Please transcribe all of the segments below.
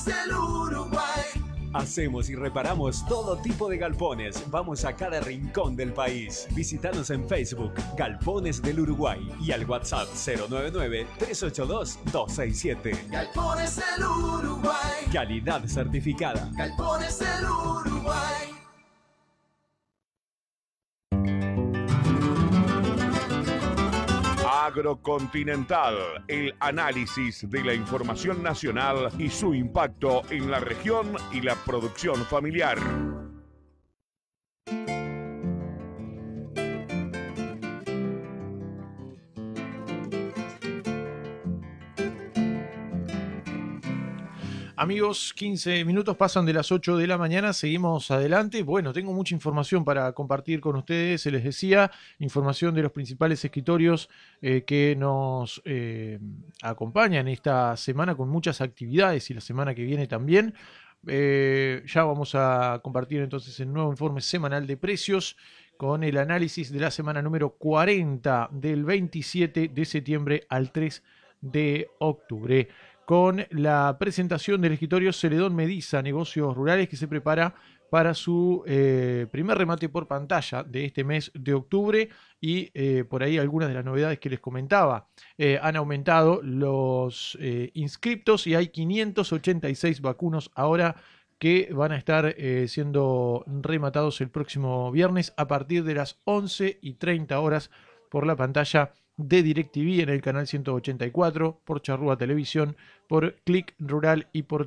del Uruguay. Hacemos y reparamos todo tipo de galpones. Vamos a cada rincón del país. Visítanos en Facebook, Galpones del Uruguay, y al WhatsApp 099-382-267. Galpones del Uruguay. Calidad certificada. Galpones del Uruguay. Agrocontinental, el análisis de la información nacional y su impacto en la región y la producción familiar. Amigos, 15 minutos pasan de las 8 de la mañana, seguimos adelante. Bueno, tengo mucha información para compartir con ustedes, se les decía, información de los principales escritorios que nos acompañan esta semana con muchas actividades y la semana que viene también. Ya vamos a compartir entonces el nuevo informe semanal de precios con el análisis de la semana número 40 del 27 de septiembre al 3 de octubre. Con la presentación del escritorio Celedón Mediza, Negocios Rurales, que se prepara para su primer remate por pantalla de este mes de octubre y por ahí algunas de las novedades que les comentaba. Han aumentado los inscriptos y hay 586 vacunos ahora que van a estar siendo rematados el próximo viernes a partir de las 11:30 por la pantalla de DirecTV en el canal 184, por Charrúa Televisión, por Click Rural y por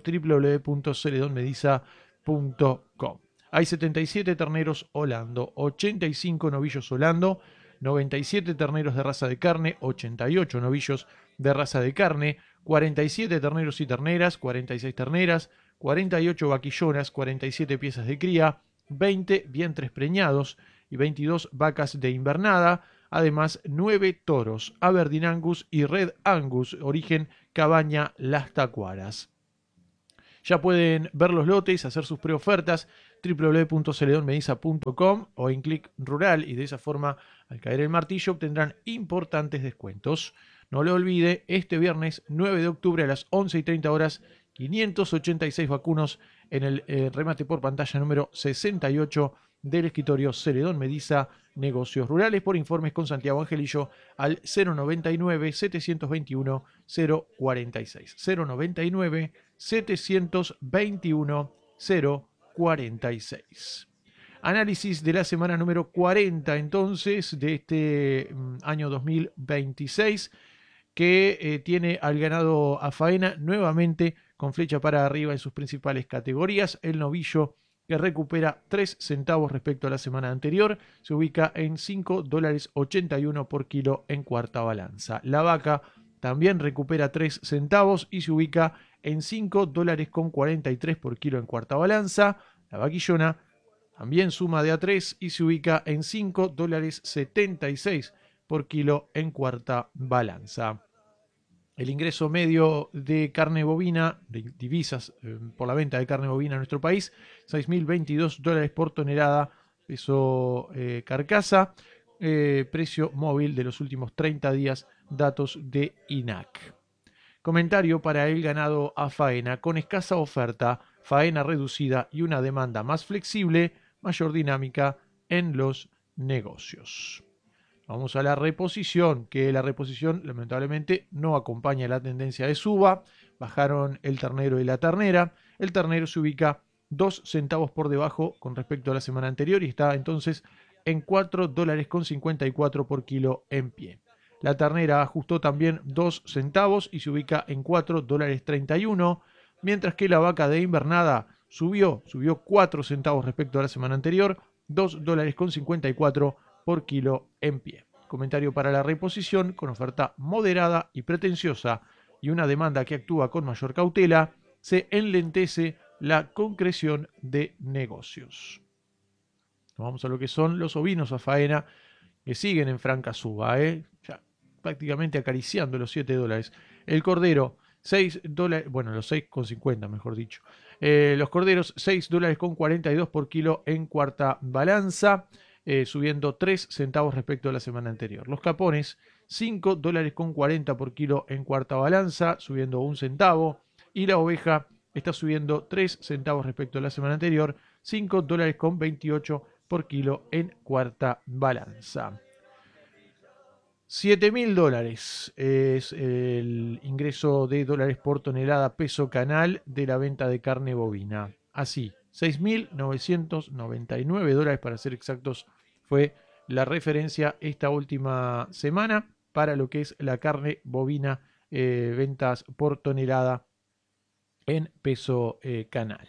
www.celedonmediza.com. Hay 77 terneros holando, 85 novillos holando, 97 terneros de raza de carne, 88 novillos de raza de carne, 47 terneros y terneras, 46 terneras, 48 vaquillonas, 47 piezas de cría, 20 vientres preñados y 22 vacas de invernada. Además, 9 toros, Aberdeen Angus y Red Angus, origen Cabaña Las Tacuaras. Ya pueden ver los lotes, hacer sus preofertas, www.celedonmediza.com o en Click Rural, y de esa forma, al caer el martillo, obtendrán importantes descuentos. No lo olvide, este viernes 9 de octubre a las 11:30, 586 vacunos en el remate por pantalla número 68 del escritorio Celedón Mediza, Negocios Rurales. Por informes con Santiago Angelillo al 099-721-046. 099-721-046. Análisis de la semana número 40 entonces de este año 2026, que tiene al ganado a faena nuevamente con flecha para arriba en sus principales categorías. El novillo, que recupera 3 centavos respecto a la semana anterior, se ubica en $5.81 por kilo en cuarta balanza. La vaca también recupera 3 centavos y se ubica en $5.43 por kilo en cuarta balanza. La vaquillona también suma de a 3 y se ubica en $5.76 por kilo en cuarta balanza. El ingreso medio de carne bovina, de divisas por la venta de carne bovina en nuestro país, $6.022 por tonelada, peso carcasa, precio móvil de los últimos 30 días, datos de INAC. Comentario para el ganado a faena: con escasa oferta, faena reducida y una demanda más flexible, mayor dinámica en los negocios. Vamos a la reposición, que la reposición lamentablemente no acompaña la tendencia de suba. Bajaron el ternero y la ternera. El ternero se ubica 2 centavos por debajo con respecto a la semana anterior y está entonces en $4.54 por kilo en pie. La ternera ajustó también 2 centavos y se ubica en $4.31, mientras que la vaca de invernada subió 4 centavos respecto a la semana anterior, $2.54 por kilo en pie. Comentario para la reposición: con oferta moderada y pretenciosa y una demanda que actúa con mayor cautela, se enlentece la concreción de negocios. Vamos a lo que son los ovinos a faena, que siguen en franca suba, ya prácticamente acariciando los $7. El cordero, $6, bueno, los 6,50 mejor dicho. Los corderos, $6.42 por kilo en cuarta balanza, subiendo 3 centavos respecto a la semana anterior. Los capones, $5.40 por kilo en cuarta balanza, subiendo 1 centavo. Y la oveja, está subiendo 3 centavos respecto a la semana anterior, $5.28 por kilo en cuarta balanza. $7.000 es el ingreso de dólares por tonelada peso canal de la venta de carne bovina. Así, $6.999 para ser exactos fue la referencia esta última semana para lo que es la carne bovina, ventas por tonelada en peso canal.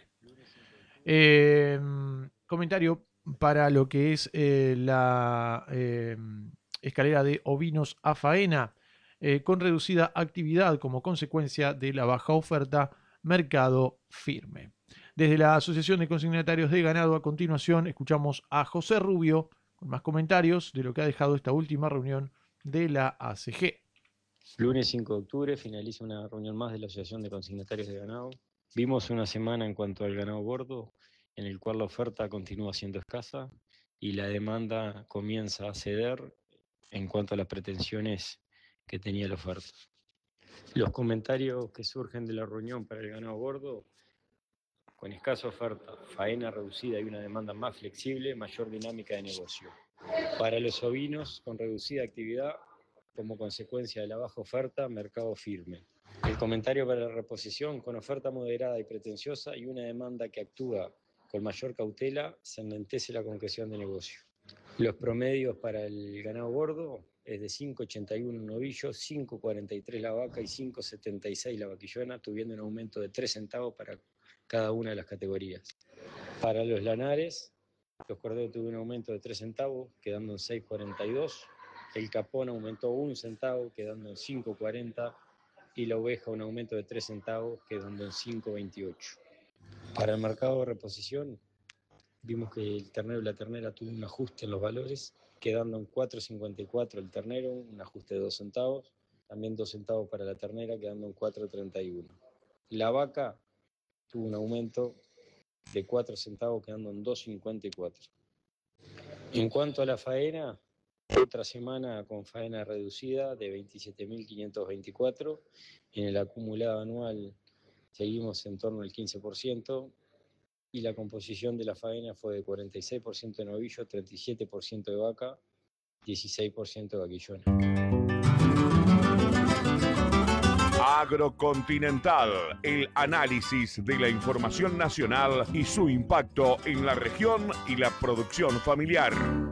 Comentario para lo que es la escalera de ovinos a faena, con reducida actividad como consecuencia de la baja oferta, mercado firme. Desde la Asociación de Consignatarios de Ganado, a continuación escuchamos a José Rubio con más comentarios de lo que ha dejado esta última reunión de la ACG. Lunes 5 de octubre finaliza una reunión más de la Asociación de Consignatarios de Ganado. Vimos una semana en cuanto al ganado gordo, en el cual la oferta continúa siendo escasa y la demanda comienza a ceder en cuanto a las pretensiones que tenía la oferta. Los comentarios que surgen de la reunión para el ganado gordo: con escasa oferta, faena reducida y una demanda más flexible, mayor dinámica de negocio. Para los ovinos, con reducida actividad, como consecuencia de la baja oferta, mercado firme. El comentario para la reposición: con oferta moderada y pretenciosa y una demanda que actúa con mayor cautela, se enlentece la concreción de negocio. Los promedios para el ganado gordo es de 5,81 novillo, 5,43 la vaca y 5,76 la vaquillona, tuviendo un aumento de 3 centavos para cada una de las categorías. Para los lanares, los corderos tuvieron un aumento de 3 centavos, quedando en 6,42. El capón aumentó 1 centavo, quedando en 5,40. Y la oveja un aumento de 3 centavos, quedando en 5,28. Para el mercado de reposición, vimos que el ternero y la ternera tuvo un ajuste en los valores, quedando en 4,54 el ternero, un ajuste de 2 centavos. También 2 centavos para la ternera, quedando en 4,31. La vaca tuvo un aumento de 4 centavos, quedando en 2,54. En cuanto a la faena, otra semana con faena reducida de 27.524. En el acumulado anual seguimos en torno al 15%. Y la composición de la faena fue de 46% de novillo, 37% de vaca, 16% de vaquillona. Agrocontinental, el análisis de la información nacional y su impacto en la región y la producción familiar.